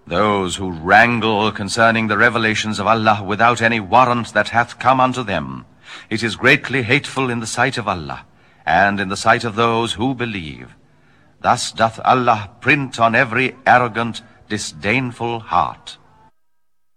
Those who wrangle concerning the revelations of Allah without any warrant that hath come unto them, it is greatly hateful in the sight of Allah, and in the sight of those who believe. Thus doth Allah print on every arrogant, disdainful heart.